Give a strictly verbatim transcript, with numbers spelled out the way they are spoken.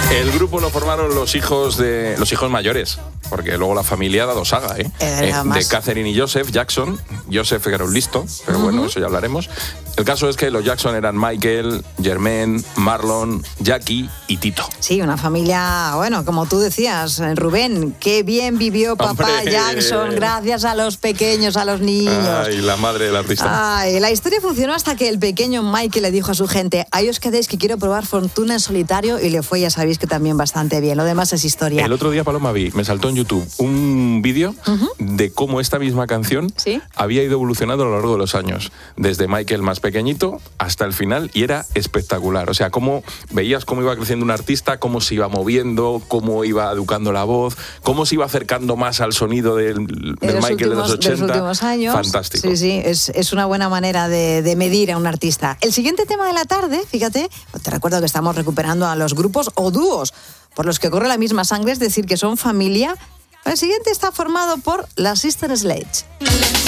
El grupo lo formaron los hijos de los hijos mayores, porque luego la familia ha dado saga, ¿eh? eh de Catherine y Joseph Jackson. Joseph era un listo, pero uh-huh. bueno, eso ya hablaremos. El caso es que los Jackson eran Michael, Jermaine, Marlon, Jackie y Tito. Sí, una familia, bueno, como tú decías, Rubén, qué bien vivió papá ¡Hombre! Jackson, gracias a los pequeños, a los niños. Ay, la madre del artista. Ay, la historia funcionó hasta que el pequeño Michael le dijo a su gente: ahí os quedéis que quiero probar fortuna en solitario, y le fue, ya sabéis que también bastante bien. Lo demás es historia. El otro día, Paloma, vi, me saltó en YouTube un vídeo uh-huh. de cómo esta misma canción ¿Sí? había ido evolucionando a lo largo de los años, desde Michael más pequeñito hasta el final, y era espectacular. O sea, cómo veías cómo iba creciendo un artista, cómo se iba moviendo, cómo iba educando la voz, cómo se iba acercando más al sonido del, del Michael últimos, de los ochenta. De los últimos años. Fantástico. Sí, sí, es, es una buena manera de, de medir a un artista. El siguiente tema de la tarde, fíjate, te recuerdo que estamos recuperando a los grupos o dúos por los que corre la misma sangre, es decir, que son familia. El siguiente está formado por las Sister Sledge.